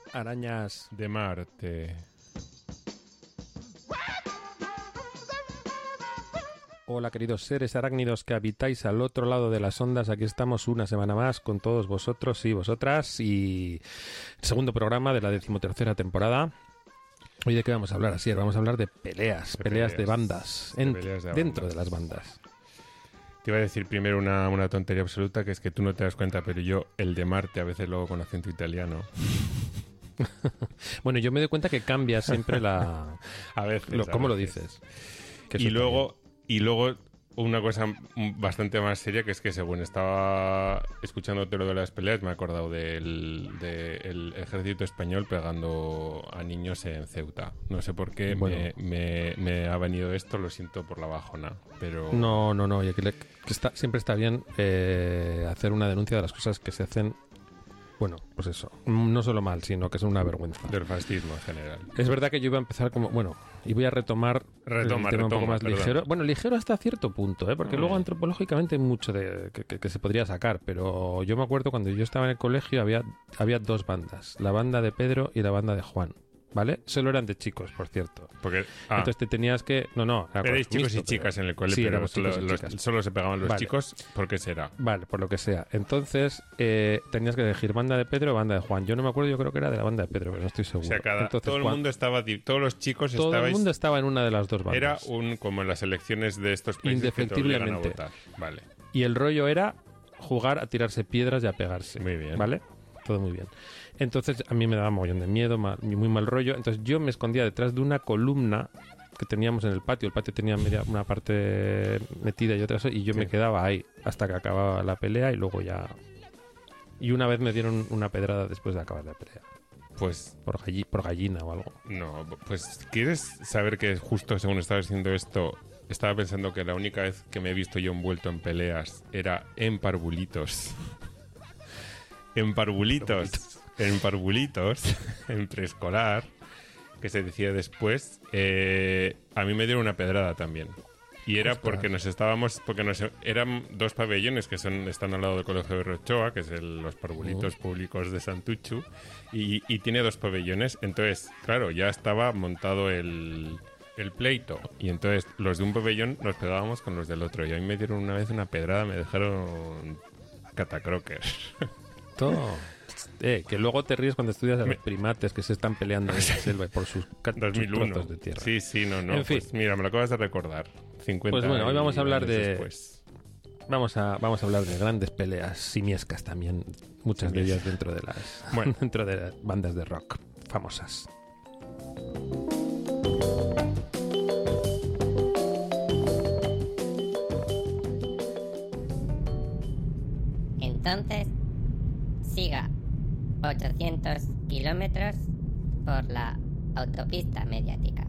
Arañas de Marte. Hola queridos seres arácnidos que habitáis al otro lado de las ondas, aquí estamos una semana más con todos vosotros y vosotras y segundo programa de la 13ª temporada. Hoy de qué vamos a hablar, así vamos a hablar de peleas de bandas, dentro de las bandas. Te iba a decir primero una tontería absoluta, que es que tú no te das cuenta, pero yo el de Marte a veces luego con acento italiano. Bueno, yo me doy cuenta que cambia siempre la... a veces. ¿Cómo lo dices? Y luego una cosa bastante más seria, que es que según estaba escuchándote lo de las peleas, me he acordado del ejército español pegando a niños en Ceuta. No sé por qué me ha venido esto, lo siento por la bajona, pero... No, y siempre está bien hacer una denuncia de las cosas que se hacen. Bueno, pues eso, no solo mal, sino que es una vergüenza. Del fascismo en general. Es verdad que yo iba a empezar como... Bueno, y voy a retomar el tema un poco más ligero. Bueno, ligero hasta cierto punto, porque luego antropológicamente hay mucho que se podría sacar, pero yo me acuerdo cuando yo estaba en el colegio había dos bandas, la banda de Pedro y la banda de Juan. ¿Vale? Solo eran de chicos, por cierto. Entonces te tenías que... Erais chicos y chicas en el colegio, sí, pero chicas. solo se pegaban los chicos. ¿Por qué será? Vale, por lo que sea. Entonces tenías que elegir banda de Pedro o banda de Juan. Yo no me acuerdo, yo creo que era de la banda de Pedro, pero no estoy seguro. O sea, todo el mundo estaba... Todos los chicos todo el mundo estaba en una de las dos bandas. Era como en las elecciones de estos países que te obligan a votar. Vale. Y el rollo era jugar a tirarse piedras y a pegarse. Muy bien. ¿Vale? Todo muy bien. Entonces a mí me daba mogollón de miedo, muy mal rollo. Entonces yo me escondía detrás de una columna que teníamos en el patio. El patio tenía una parte metida y otra, y yo me quedaba ahí hasta que acababa la pelea y luego ya... Y una vez me dieron una pedrada después de acabar la pelea. Pues... Por gallina o algo. No, pues ¿quieres saber que justo según estabas diciendo esto, estaba pensando que la única vez que me he visto yo envuelto en peleas era en parvulitos? En parvulitos, en preescolar, que se decía después, a mí me dieron una pedrada también. Y era porque eran dos pabellones que están al lado del Colegio de Rochoa, que es los parvulitos públicos de Santuchu, y tiene dos pabellones. Entonces, claro, ya estaba montado el pleito. Y entonces los de un pabellón nos pegábamos con los del otro. Y a mí me dieron una vez una pedrada, me dejaron catacroques. Que luego te ríes cuando estudias a los primates que se están peleando en la selva por sus 2001. trozos de tierra. Sí, no. En fin. Pues mira, me lo acabas de recordar. 50 pues bueno, hoy vamos a hablar de... Después. Vamos a hablar de grandes peleas simiescas también, muchas de ellas dentro de las dentro de las bandas de rock famosas. Entonces, siga 800 kilómetros por la autopista mediática.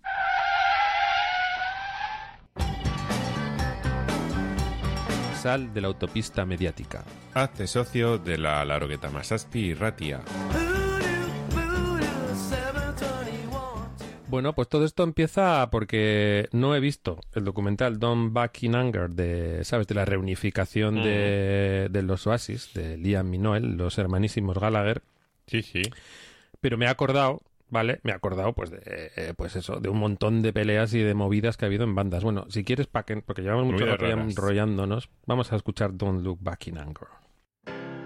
Sal de la autopista mediática. Hazte socio de la Larogueta Masaspi y Ratia. Bueno, pues todo esto empieza porque no he visto el documental Don't Back in Anger de la reunificación de los Oasis, de Liam y Noel, los hermanísimos Gallagher. Sí. Pero me he acordado, ¿vale? Pues eso, de un montón de peleas y de movidas que ha habido en bandas. Bueno, si quieres, porque llevamos mucho rato ya enrollándonos, vamos a escuchar Don't Look Back in Anger.